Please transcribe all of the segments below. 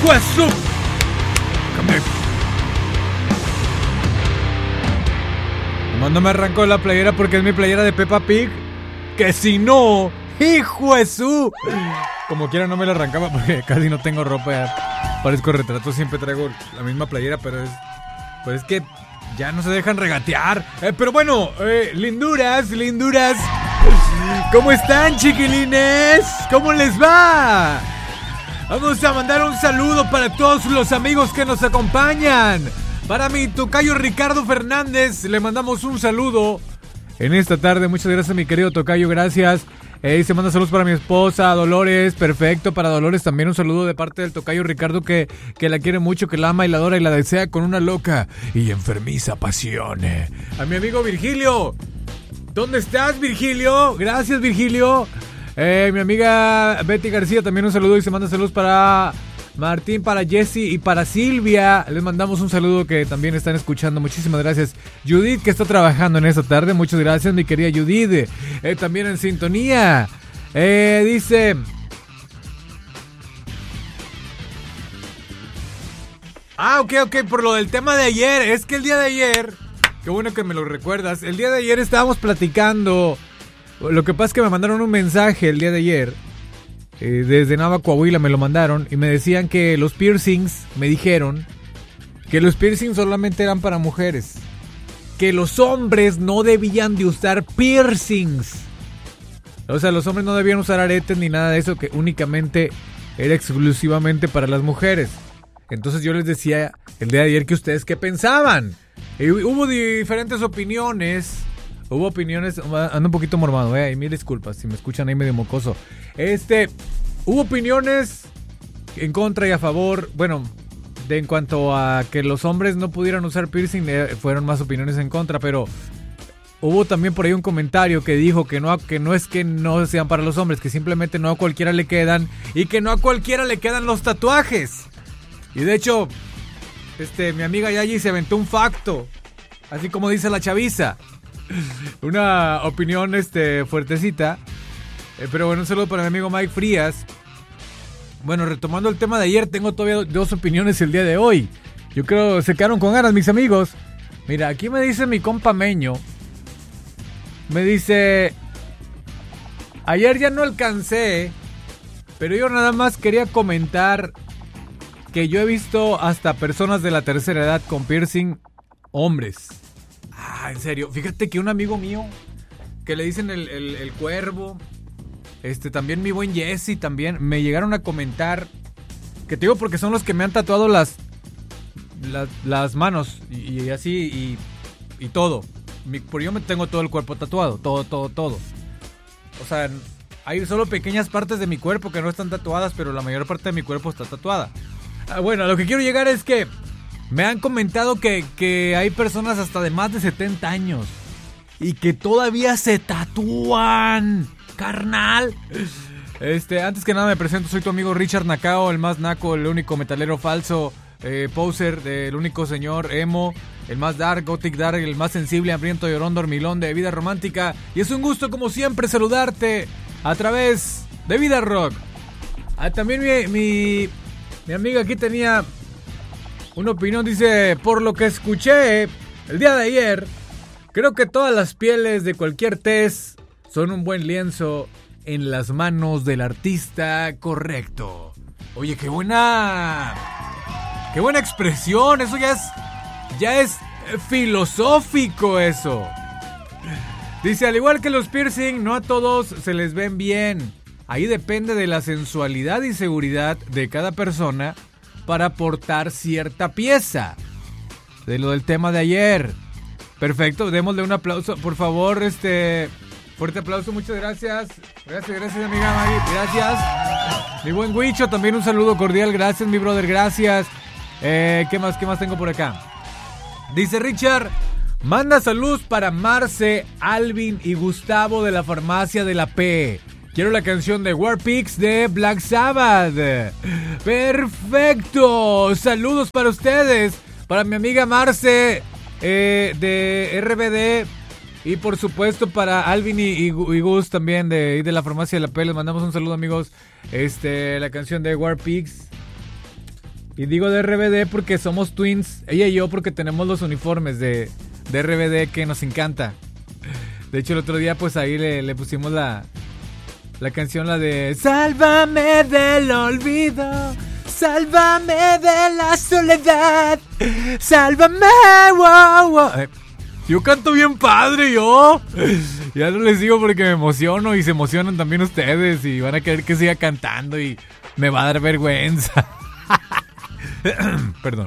¡Hijo de su! No me arrancó la playera porque es mi playera de Peppa Pig. Que si no, ¡hijo de su! Como quiera no me la arrancaba porque casi no tengo ropa. Parezco retrato, siempre traigo la misma playera, pero pues es que ya no se dejan regatear. Pero bueno, linduras. ¿Cómo están, chiquilines? ¿Cómo les va? Vamos a mandar un saludo para todos los amigos que nos acompañan. Para mi tocayo Ricardo Fernández, le mandamos un saludo en esta tarde. Muchas gracias, mi querido tocayo, gracias. Se manda saludos para mi esposa, Dolores, perfecto. Para Dolores también un saludo de parte del tocayo Ricardo que la quiere mucho, que la ama y la adora y la desea con una loca y enfermiza pasión. A mi amigo Virgilio. ¿Dónde estás, Virgilio? Gracias, Virgilio. Mi amiga Betty García también un saludo y se manda saludos para Martín, para Jesse y para Silvia. Les mandamos un saludo que también están escuchando. Muchísimas gracias. Judith, que está trabajando en esta tarde. Muchas gracias, mi querida Judith. También en sintonía. Dice... Ok, por lo del tema de ayer. Es que el día de ayer... Qué bueno que me lo recuerdas. El día de ayer estábamos platicando. Lo que pasa es que me mandaron un mensaje el día de ayer. Desde Nava, Coahuila me lo mandaron. Y me decían que los piercings, me dijeron que los piercings solamente eran para mujeres. Que los hombres no debían de usar piercings. O sea, los hombres no debían usar aretes ni nada de eso. Que únicamente era exclusivamente para las mujeres. Entonces yo les decía el día de ayer que ustedes qué pensaban. Y hubo diferentes opiniones. Hubo opiniones, ando un poquito mormado, y mil disculpas si me escuchan ahí medio mocoso. Hubo opiniones en contra y a favor. Bueno, en cuanto a que los hombres no pudieran usar piercing, fueron más opiniones en contra, pero hubo también por ahí un comentario que dijo que no es que no sean para los hombres, que simplemente no a cualquiera le quedan y que no a cualquiera le quedan los tatuajes. Y de hecho, mi amiga Yayi se aventó un facto, así como dice la chaviza. Una opinión fuertecita. Pero bueno, un saludo para mi amigo Mike Frías. Bueno, retomando el tema de ayer, tengo todavía dos opiniones el día de hoy. Yo creo se quedaron con ganas, mis amigos. Mira, aquí me dice mi compa Meño. Me dice: ayer ya no alcancé, pero yo nada más quería comentar que yo he visto hasta personas de la tercera edad con piercing, hombres. En serio, fíjate que un amigo mío que le dicen el cuervo, también mi buen Jesse, también me llegaron a comentar, que te digo porque son los que me han tatuado las manos y así y todo. Porque yo me tengo todo el cuerpo tatuado, todo. O sea, hay solo pequeñas partes de mi cuerpo que no están tatuadas, pero la mayor parte de mi cuerpo está tatuada. Bueno, a lo que quiero llegar es que me han comentado que hay personas hasta de más de 70 años y que todavía se tatúan, carnal. Antes que nada me presento, soy tu amigo Richard Nakao, el más naco, el único metalero falso, poser, el único señor emo, el más dark, gothic dark, el más sensible, hambriento, llorón, dormilón de vida romántica. Y es un gusto como siempre saludarte a través de Vida Rock. También mi amiga aquí tenía una opinión, dice: por lo que escuché el día de ayer, creo que todas las pieles de cualquier tez son un buen lienzo en las manos del artista correcto. Oye, qué buena expresión, eso ya es filosófico eso. Dice: al igual que los piercing, no a todos se les ven bien. Ahí depende de la sensualidad y seguridad de cada persona para portar cierta pieza. De lo del tema de ayer. Perfecto, démosle un aplauso, por favor, fuerte aplauso, muchas gracias. Gracias, amiga Mari, gracias. Mi buen Huicho, también un saludo cordial, gracias, mi brother, gracias. ¿Qué más tengo por acá? Dice Richard: manda saludos para Marce, Alvin y Gustavo de la farmacia de la P. Quiero la canción de War Pigs de Black Sabbath. Perfecto. Saludos para ustedes. Para mi amiga Marce de RBD. Y por supuesto para Alvin y Gus también de la farmacia de la P. Les mandamos un saludo, amigos. La canción de War Pigs. Y digo de RBD porque somos twins, ella y yo, porque tenemos los uniformes de RBD que nos encanta. De hecho, el otro día pues ahí le pusimos la canción, la de Sálvame del olvido, sálvame de la soledad, sálvame, wow, wow. Yo canto bien padre, yo. Ya no les digo porque me emociono y se emocionan también ustedes y van a querer que siga cantando y me va a dar vergüenza. Perdón.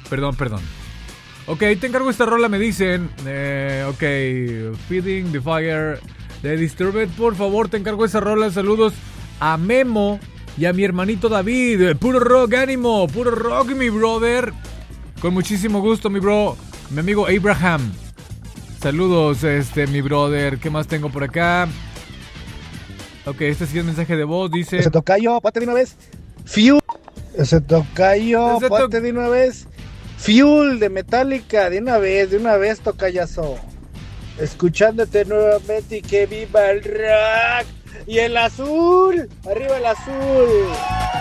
Ok, te encargo esta rola, me dicen. Ok, Feeding the Fire de Disturbed. Por favor, te encargo esa rola. Saludos a Memo y a mi hermanito David. Puro rock, ánimo. Puro rock, mi brother. Con muchísimo gusto, mi bro. Mi amigo Abraham. Saludos, mi brother. ¿Qué más tengo por acá? Ok, este sí es mensaje de voz. Dice... Ese tocayo, pate de una vez. Fuel. Ese tocayo, pate de una vez. Fuel de Metallica, de una vez, tocayazo. Escuchándote nuevamente y que viva el rock. Y el azul, arriba el azul.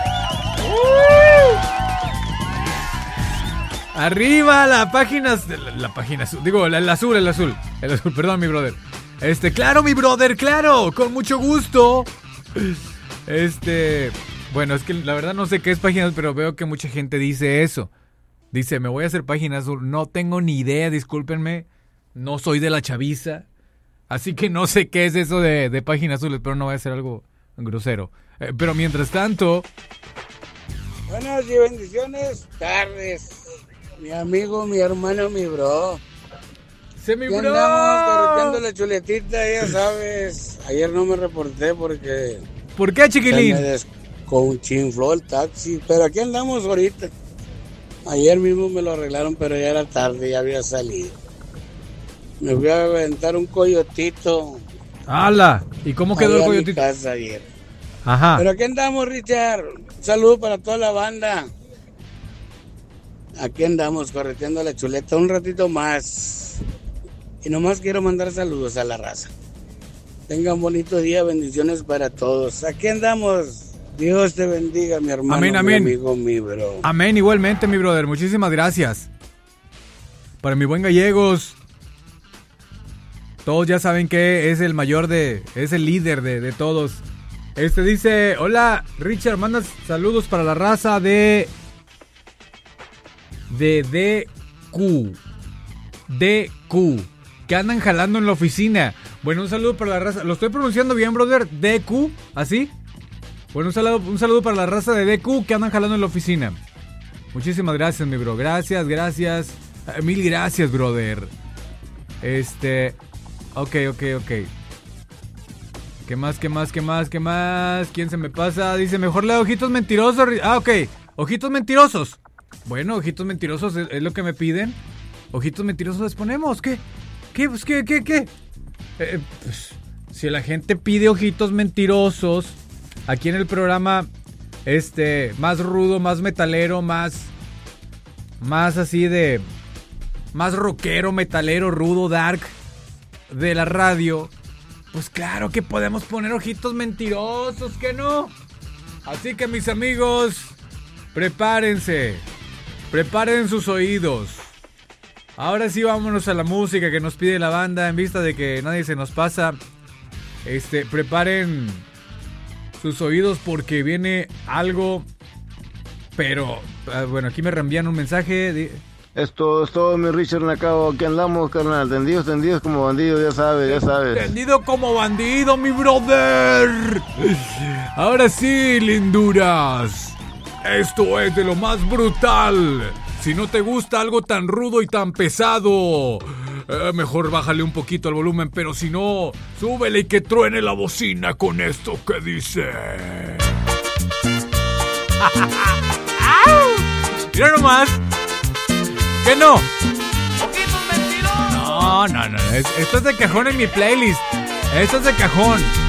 Arriba la página azul, digo, el azul, perdón, mi brother. Claro, mi brother, claro, con mucho gusto. Bueno, es que la verdad no sé qué es página azul, pero veo que mucha gente dice eso. Dice, me voy a hacer página azul. No tengo ni idea, discúlpenme. No soy de la chaviza. Así que no sé qué es eso de página azul. Espero no vaya a ser algo grosero. Pero mientras tanto... Buenas y bendiciones tardes. Mi amigo, mi hermano, mi bro. Mi bro. Andamos correteando la chuletita, ya sabes. Ayer no me reporté porque... ¿Por qué, chiquilín? Se me desconchinfló el taxi. Pero aquí andamos ahorita. Ayer mismo me lo arreglaron, pero ya era tarde, ya había salido. Me fui a aventar un coyotito. ¡Hala! ¿Y cómo quedó el coyotito? En mi casa ayer. Ajá. Pero aquí andamos, Richard. Un saludo para toda la banda. Aquí andamos correteando la chuleta un ratito más. Y nomás quiero mandar saludos a la raza. Tengan bonito día, bendiciones para todos. Aquí andamos. Dios te bendiga, mi hermano, amén, amén. Mi amigo, mi bro. Amén, igualmente, mi brother. Muchísimas gracias. Para mi buen Gallegos. Todos ya saben que es el mayor es el líder de todos. Dice, hola, Richard, mandas saludos para la raza de DQ, que andan jalando en la oficina. Bueno, un saludo para la raza. ¿Lo estoy pronunciando bien, brother? DQ, ¿así? Bueno, un saludo para la raza de DQ que andan jalando en la oficina. Muchísimas gracias, mi bro. Gracias. Mil gracias, brother. Ok. ¿Qué más? ¿Quién se me pasa? Dice, mejor le da ojitos mentirosos. Ok. Ojitos mentirosos. Bueno, ojitos mentirosos es lo que me piden. Ojitos mentirosos les ponemos. ¿Qué? Pues, ¿qué? Pues, si la gente pide ojitos mentirosos aquí en el programa, más rudo, más metalero, más así de... más rockero, metalero, rudo, dark de la radio, pues claro que podemos poner ojitos mentirosos, ¿que no? Así que, mis amigos, preparen sus oídos. Ahora sí, vámonos a la música que nos pide la banda, en vista de que nadie se nos pasa. Preparen sus oídos porque viene algo, pero bueno, aquí me reenvían un mensaje. Esto es todo, mi Richard Nacao. Aquí andamos, carnal. Tendidos como bandidos, ya sabes. Tendido como bandido, mi brother. Ahora sí, linduras. Esto es de lo más brutal. Si no te gusta algo tan rudo y tan pesado, mejor bájale un poquito al volumen. Pero si no, súbele y que truene la bocina con esto que dice. Mira nomás. ¿Qué no? ¡Ojitos mentirosos! No. Esto es de cajón en mi playlist. Esto es de cajón.